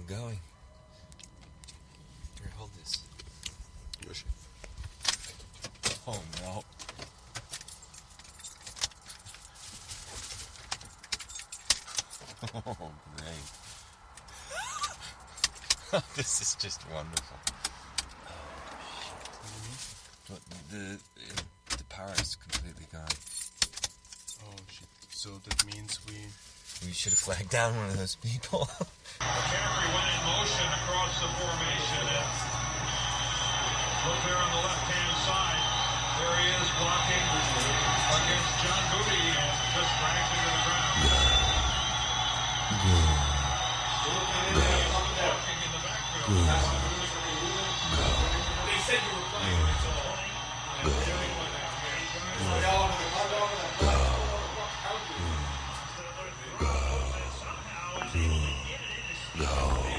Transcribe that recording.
going. Here, hold this. Wish. Oh, no. Oh, great. This is just wonderful. But the power is completely gone. Oh, shit. So that means we should have flagged down one of those people. McCaffrey went in motion across the formation. And look there on the left-hand side. There he is blocking against John Booty and just drags him to the ground. Walking in the backfield. They said you were playing, that's all.